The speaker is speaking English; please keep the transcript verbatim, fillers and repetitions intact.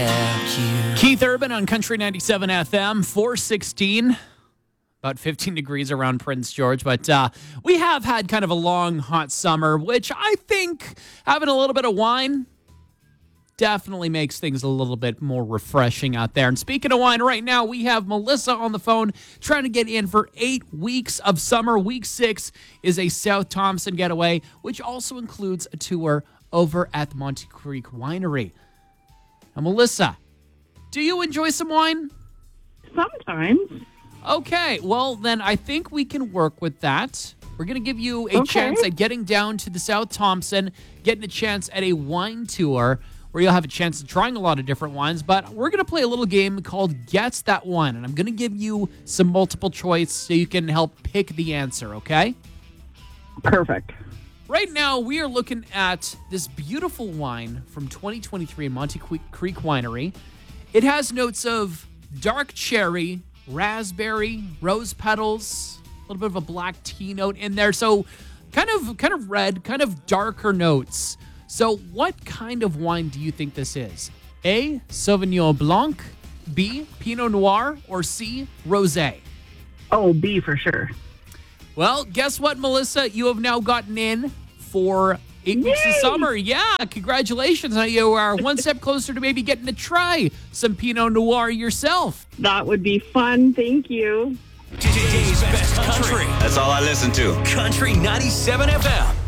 Keith Urban on Country ninety-seven F M, four sixteen, about fifteen degrees around Prince George. But uh, we have had kind of a long, hot summer, which I think having a little bit of wine definitely makes things a little bit more refreshing out there. And speaking of wine, right now we have Melissa on the phone trying to get in for eight weeks of summer. Week six is a South Thompson getaway, which also includes a tour over at the Monte Creek Winery. Now, Melissa, do you enjoy some wine? Sometimes. Okay, well, then I think we can work with that. We're going to give you a Okay. chance at getting down to the South Thompson, getting a chance at a wine tour where you'll have a chance of trying a lot of different wines. But we're going to play a little game called Guess That Wine, and I'm going to give you some multiple choice so you can help pick the answer, okay? Perfect. Right now, we are looking at this beautiful wine from twenty twenty-three in Monte Creek Winery. It has notes of dark cherry, raspberry, rose petals, a little bit of a black tea note in there. So kind of kind of red, kind of darker notes. So what kind of wine do you think this is? A, Sauvignon Blanc, B, Pinot Noir, or C, Rosé? Oh, B for sure. Well, guess what, Melissa? You have now gotten in for eight weeks of Yay! summer. Yeah, congratulations. Now you are one step closer to maybe getting to try some Pinot Noir yourself. That would be fun. Thank you. Today's best country. That's all I listen to. Country ninety-seven F M.